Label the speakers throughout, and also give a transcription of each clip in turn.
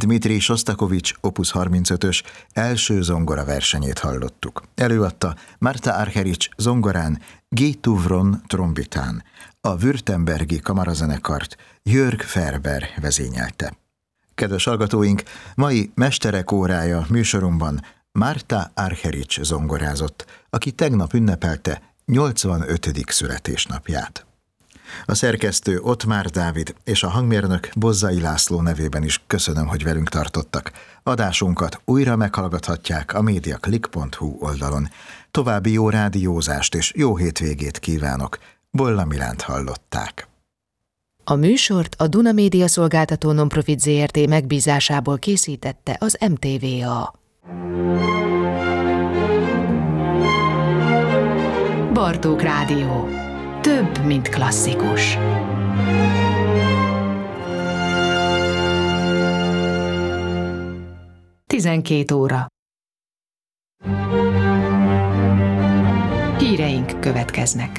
Speaker 1: Dmitrij Sostakovics Opus 35-ös első zongora versenyét hallottuk. Előadta Marta Argerich zongorán, Guy Touvron trombitán. A württembergi kamarazenekart Jörg Ferber vezényelte. Kedves hallgatóink, mai Mesterek órája műsorunkban Marta Argerich zongorázott, aki tegnap ünnepelte 85. születésnapját. A szerkesztő Ottmár Dávid és a hangmérnök Bozzai László nevében is köszönöm, hogy velünk tartottak. Adásunkat újra meghallgathatják a mediaclick.hu oldalon. További jó rádiózást és jó hétvégét kívánok. Bolla Milánt hallották.
Speaker 2: A műsort a Duna Média Szolgáltató Nonprofit Zrt. Megbízásából készítette az MTVA. Bartók Rádió. Több, mint klasszikus. Tizenkét óra. Híreink következnek.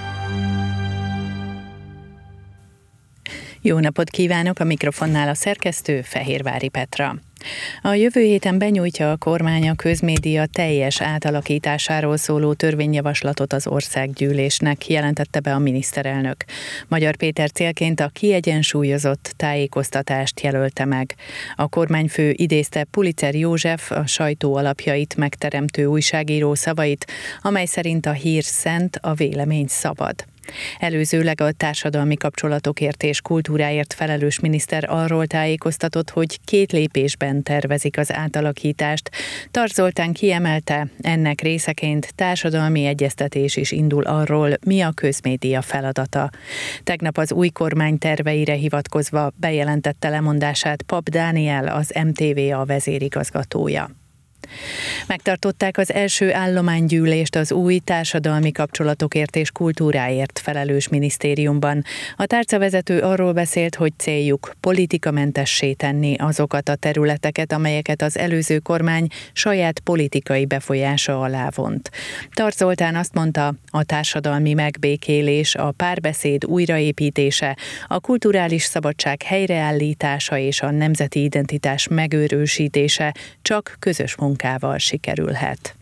Speaker 3: Jó napot kívánok, a mikrofonnál a szerkesztő Fehérvári Petra. A jövő héten benyújtja a kormány a közmédia teljes átalakításáról szóló törvényjavaslatot az országgyűlésnek, jelentette be a miniszterelnök. Magyar Péter célként a kiegyensúlyozott tájékoztatást jelölte meg. A kormányfő idézte Pulitzer József, a sajtó alapjait megteremtő újságíró szavait, amely szerint a hír szent, a vélemény szabad. Előzőleg a társadalmi kapcsolatokért és kultúráért felelős miniszter arról tájékoztatott, hogy 2 lépésben tervezik az átalakítást. Tarts Zoltán kiemelte, ennek részeként társadalmi egyeztetés is indul arról, mi a közmédia feladata. Tegnap az új kormány terveire hivatkozva bejelentette lemondását Pap Dániel, az MTVA vezérigazgatója. Megtartották az első állománygyűlést az új társadalmi kapcsolatokért és kultúráért felelős minisztériumban. A tárcavezető arról beszélt, hogy céljuk politikamentessé tenni azokat a területeket, amelyeket az előző kormány saját politikai befolyása alá vont. Tarts Zoltán azt mondta, a társadalmi megbékélés, a párbeszéd újraépítése, a kulturális szabadság helyreállítása és a nemzeti identitás megőrősítése csak közös munkával sikerülhet.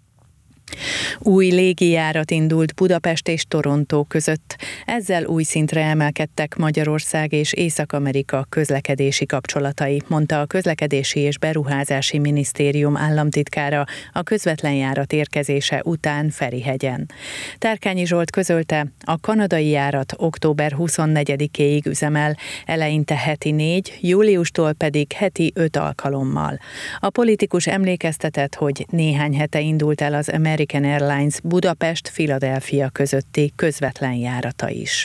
Speaker 3: Új légijárat indult Budapest és Torontó között. Ezzel új szintre emelkedtek Magyarország és Észak-Amerika közlekedési kapcsolatai, mondta a Közlekedési és Beruházási Minisztérium államtitkára a közvetlen járat érkezése után Ferihegyen. Tárkányi Zsolt közölte, a kanadai járat október 24-éig üzemel, eleinte heti 4, júliustól pedig heti 5 alkalommal. A politikus emlékeztetett, hogy néhány hete indult el az American Airlines Budapest-Philadelphia közötti közvetlen járata is.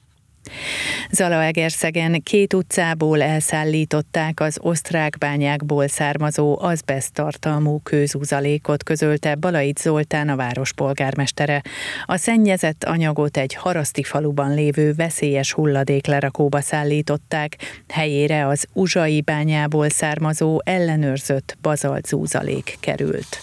Speaker 3: Zalaegerszegen 2 utcából elszállították az osztrák bányákból származó azbeszttartalmú kőzuzalékot, közölte Balait Zoltán, a város polgármestere. A szennyezett anyagot egy haraszti faluban lévő veszélyes hulladéklerakóba szállították, helyére az uzsai bányából származó ellenőrzött bazaltzuzalék került.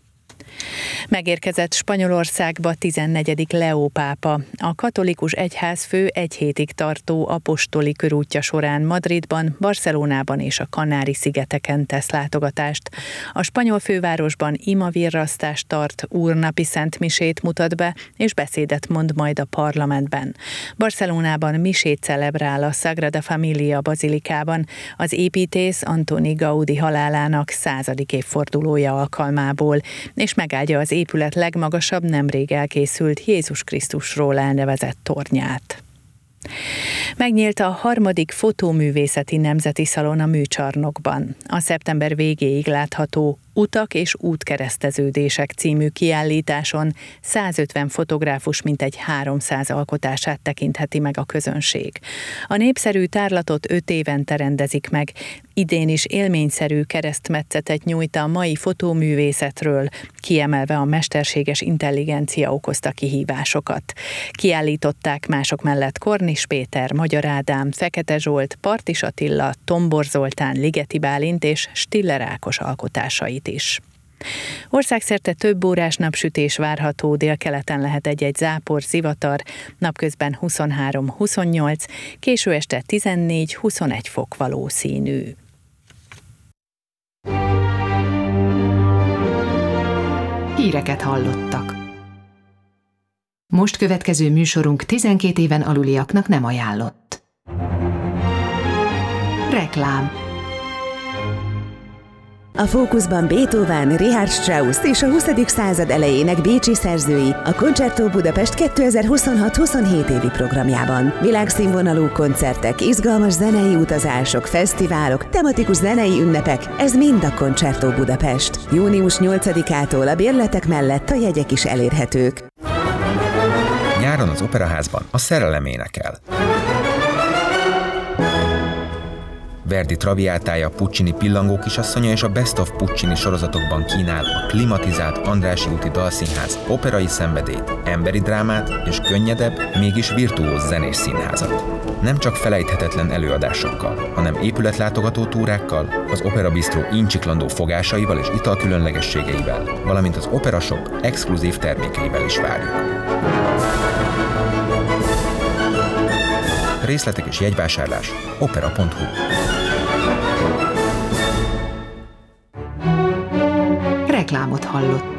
Speaker 3: Megérkezett Spanyolországba 14. Leó pápa. A katolikus egyházfő 1 hétig tartó apostoli körútja során Madridban, Barcelonában és a Kanári-szigeteken tesz látogatást. A spanyol fővárosban imavirrasztást tart, úrnapi szentmisét mutat be, és beszédet mond majd a parlamentben. Barcelonában misét celebrál a Sagrada Familia bazilikában, az építész Antoni Gaudi halálának 100. évfordulója alkalmából, és megáldja az épület legmagasabb, nemrég elkészült Jézus Krisztusról elnevezett tornyát. Megnyílt a 3. fotóművészeti nemzeti szalon a Műcsarnokban. A szeptember végéig látható Utak és útkereszteződések című kiállításon 150 fotográfus mintegy 300 alkotását tekintheti meg a közönség. A népszerű tárlatot 5 évente rendezik meg, idén is élményszerű keresztmetszetet nyújt a mai fotóművészetről, kiemelve a mesterséges intelligencia okozta kihívásokat. Kiállították mások mellett Kornis Péter, Magyar Ádám, Fekete Zsolt, Partis Attila, Tombor Zoltán, Ligeti Bálint és Stiller Ákos alkotásait is. Országszerte több órás napsütés várható, délkeleten lehet egy-egy zápor, zivatar, napközben 23-28, késő este 14-21 fok valószínű.
Speaker 2: híreket hallottak. Most következő műsorunk 12 éven aluliaknak nem ajánlott. Reklám.
Speaker 4: A fókuszban Beethoven, Richard Strauss és a 20. század elejének bécsi szerzői a Concerto Budapest 2026-27 évi programjában. Világszínvonalú koncertek, izgalmas zenei utazások, fesztiválok, tematikus zenei ünnepek, ez mind a Concerto Budapest. Június 8-ától a bérletek mellett a jegyek is elérhetők.
Speaker 5: Nyáron az Operaházban a szerelem énekel. Verdi Traviátája, Puccini Pillangó kisasszonya és a Best of Puccini sorozatokban kínál a klimatizált Andrássy úti Dalszínház operai szenvedélyt, emberi drámát és könnyedebb, mégis virtuóz zenés színházat. Nem csak felejthetetlen előadásokkal, hanem épületlátogató túrákkal, az Opera Bistro incsiklandó fogásaival és italkülönlegességeivel, valamint az Opera Shop exkluzív termékeivel is várjuk. Részletek és jegyvásárlás opera.hu.
Speaker 2: Reklámot hallott.